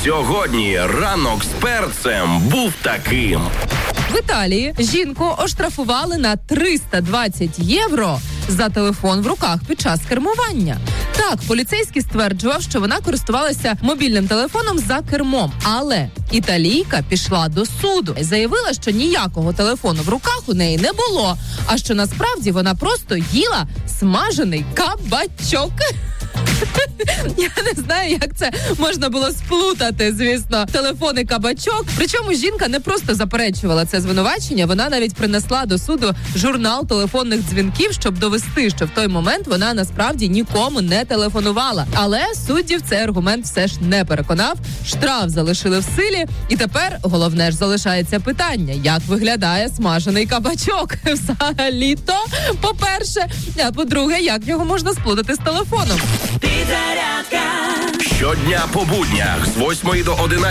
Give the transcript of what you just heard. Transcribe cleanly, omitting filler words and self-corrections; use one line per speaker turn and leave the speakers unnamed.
Сьогодні ранок з перцем був таким.
В Італії жінку оштрафували на 320 євро за телефон в руках під час кермування. Так, поліцейський стверджував, що вона користувалася мобільним телефоном за кермом. Але італійка пішла до суду і заявила, що ніякого телефону в руках у неї не було, а що насправді вона просто їла смажений кабачок. Я не знаю, як це можна було сплутати, звісно, телефон і кабачок. Причому жінка не просто заперечувала це звинувачення, вона навіть принесла до суду журнал телефонних дзвінків, щоб довести, що в той момент вона насправді нікому не телефонувала. Але суддів цей аргумент все ж не переконав. Штраф залишили в силі, і тепер головне ж залишається питання, як виглядає смажений кабачок. Взагалі-то, по-перше, а по-друге, як його можна сплутати з телефоном.
Щодня по буднях з 8 до 11